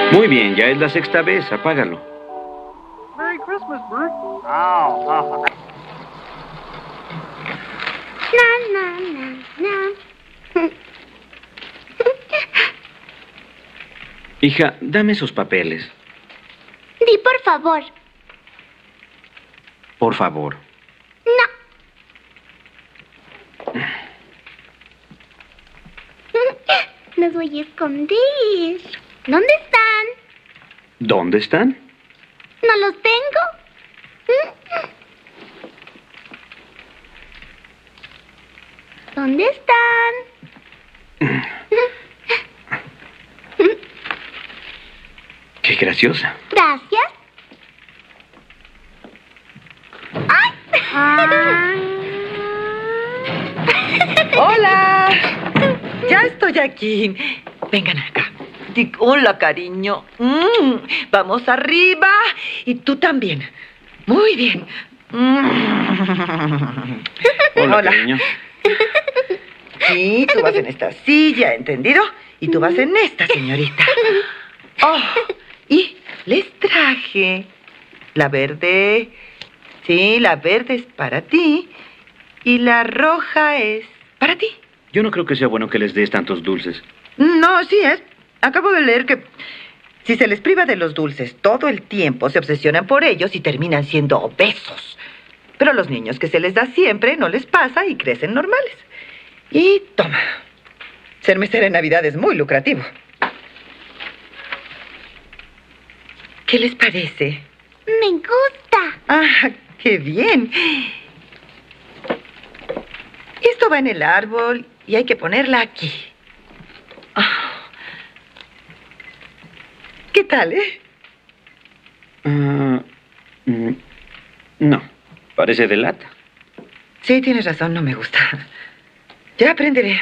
Muy bien, ya es la sexta vez. Apágalo. Merry Christmas, Bert. Oh. Na. Hija, dame esos papeles. Di por favor. Por favor. No. Los voy a esconder. ¿Dónde están? ¿Dónde están? No los tengo. ¿Dónde están? Qué graciosa. Gracias. ¡Ay! ¡Hola! Ya estoy aquí. Vengan acá. Hola, cariño. Vamos arriba. Y tú también. Muy bien. Hola, cariño. Sí, tú vas en esta silla, ¿entendido? Y tú vas en esta, señorita. Oh, y les traje la verde. Sí, la verde es para ti. Y la roja es para ti. Yo no creo que sea bueno que les des tantos dulces. No, sí es. Acabo de leer que si se les priva de los dulces todo el tiempo, se obsesionan por ellos y terminan siendo obesos. Pero a los niños que se les da siempre no les pasa y crecen normales. Y toma. Ser mesera en Navidad es muy lucrativo. ¿Qué les parece? Me gusta. ¡Ah, qué bien! Esto va en el árbol y hay que ponerla aquí. Ah. ¿Qué tal, No, parece de lata. Sí, tienes razón, no me gusta. Ya aprenderé.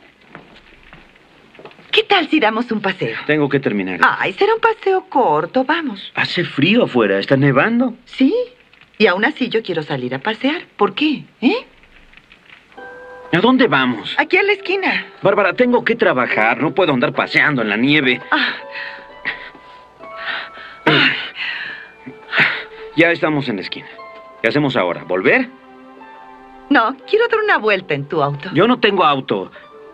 ¿Qué tal si damos un paseo? Tengo que terminar. Ay, será un paseo corto, vamos. Hace frío afuera, está nevando. Sí, y aún así yo quiero salir a pasear. ¿Por qué? ¿A dónde vamos? Aquí a la esquina. Bárbara, tengo que trabajar. No puedo andar paseando en la nieve. Ya estamos en la esquina. ¿Qué hacemos ahora? ¿Volver? No, quiero dar una vuelta en tu auto. Yo no tengo auto.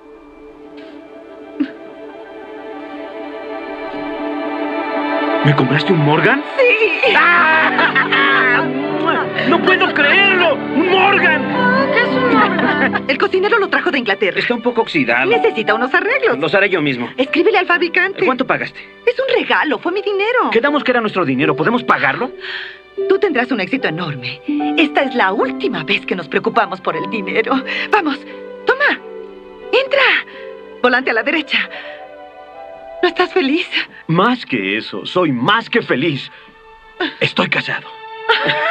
¿Me compraste un Morgan? ¡Sí! ¡No puedo creerlo! ¡Un Morgan! ¿Qué es un Morgan? El cocinero lo trajo de Inglaterra. Está un poco oxidado. Necesita unos arreglos. Los haré yo mismo. Escríbele al fabricante. ¿Cuánto pagaste? Es un regalo, fue mi dinero. Quedamos que era nuestro dinero. ¿Podemos pagarlo? Tú tendrás un éxito enorme. Esta es la última vez que nos preocupamos por el dinero. Vamos, toma. Entra. Volante a la derecha. ¿No estás feliz? Más que eso, soy más que feliz. Estoy casado.